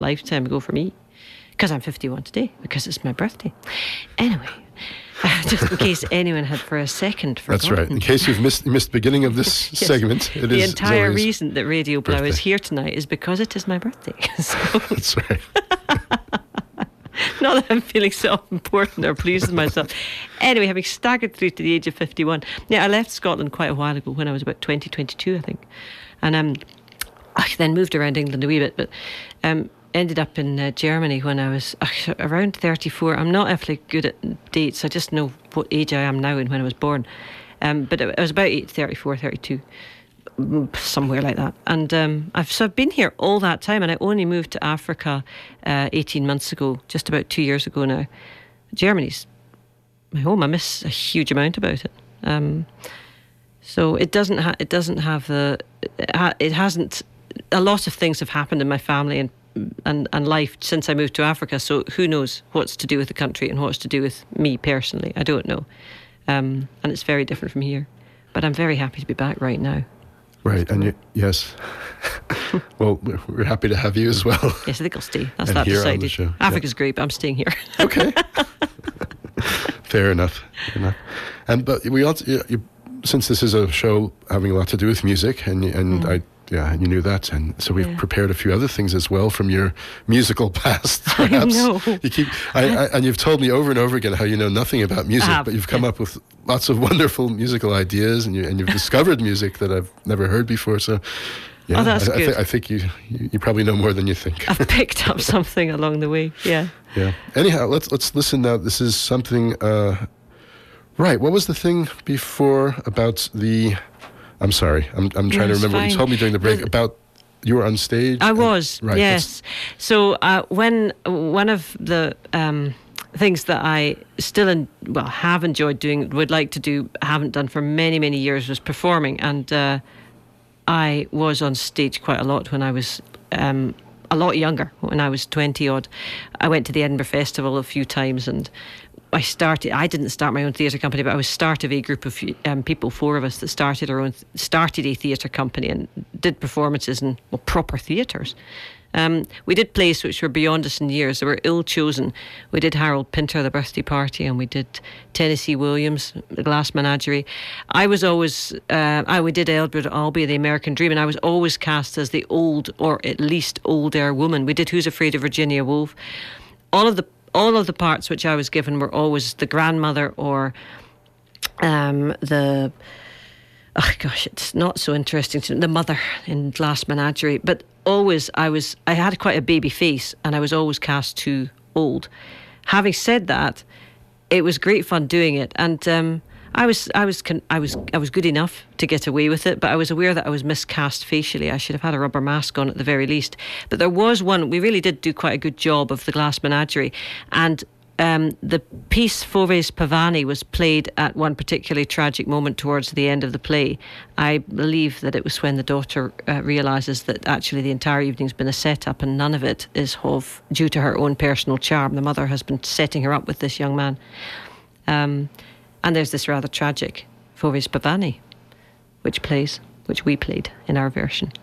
lifetime ago for me, because I'm 51 today, because it's my birthday. Anyway, just in case anyone had for a second forgotten. That's right. In case you've missed the beginning of this segment, it the is entire Zoe's reason that Radio Blau is here tonight is because it is my birthday. So. That's right. Not that I'm feeling self-important or pleased with myself. Anyway, having staggered through to the age of 51. Yeah, I left Scotland quite a while ago when I was about 22, I think. And I then moved around England a wee bit, but ended up in Germany when I was around 34. I'm not awfully good at dates. I just know what age I am now and when I was born. But I was about 34, 32. Somewhere like that. And I've been here all that time, and I only moved to Africa 18 months ago, just about 2 years ago now. Germany's my home. I miss a huge amount about it. So it hasn't. A lot of things have happened in my family and life since I moved to Africa. So who knows what's to do with the country and what's to do with me personally? I don't know. And it's very different from here. But I'm very happy to be back right now. Right, and yes. Well, we're happy to have you as well. Yes, I think I'll stay. That's that decided. Africa's great, but I'm staying here. Okay. Fair enough. But we also, since this is a show having a lot to do with music, and you knew that, and so we've prepared a few other things as well from your musical past. Perhaps. I know. And you've told me over and over again how you know nothing about music, but you've come up with lots of wonderful musical ideas, and you've discovered music that I've never heard before. So, yeah, that's good. I think you probably know more than you think. I've picked up something along the way. Yeah. Yeah. Anyhow, let's listen now. This is something. Right. What was the thing before about the? I'm sorry. I'm trying to remember what you told me during the break about you were on stage. I was. Right, yes. So when one of the things that I still have enjoyed doing, would like to do, haven't done for many, many years, was performing. And I was on stage quite a lot when I was a lot younger, when I was 20 odd. I went to the Edinburgh Festival a few times, and I didn't start my own theatre company, but I was part of a group of people, four of us, that started a theatre company and did performances in proper theatres. We did plays which were beyond us in years. They were ill-chosen. We did Harold Pinter, The Birthday Party, and we did Tennessee Williams, The Glass Menagerie. I was always, we did Eldred Albee, The American Dream, and I was always cast as the old, or at least older woman. We did Who's Afraid of Virginia Woolf. All of the parts which I was given were always the grandmother or it's not so interesting to the mother in Glass Menagerie. But always I had quite a baby face, and I was always cast too old. Having said that, it was great fun doing it, and I was good enough to get away with it, but I was aware that I was miscast facially. I should have had a rubber mask on at the very least. But there was one, we really did do quite a good job of the Glass Menagerie, and the piece Foves Pavani was played at one particularly tragic moment towards the end of the play. I believe that it was when the daughter realises that actually the entire evening's been a set-up and none of it is due to her own personal charm. The mother has been setting her up with this young man. And there's this rather tragic Foves Pavani, which we played in our version.